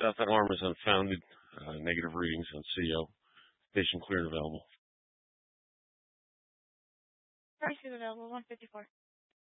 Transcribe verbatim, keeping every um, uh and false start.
South Arm is unfounded. Uh, negative readings on C O. Patient clear and available. Price is available, one fifty-four.